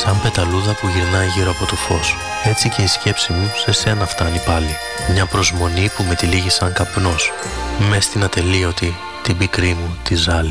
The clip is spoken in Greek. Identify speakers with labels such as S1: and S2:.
S1: σαν πεταλούδα που γυρνάει γύρω από το φως. Έτσι και η σκέψη μου σε σένα φτάνει πάλι. Μια προσμονή που με τυλίγει σαν καπνός, μες στην ατελείωτη την πικρή μου τη ζάλη.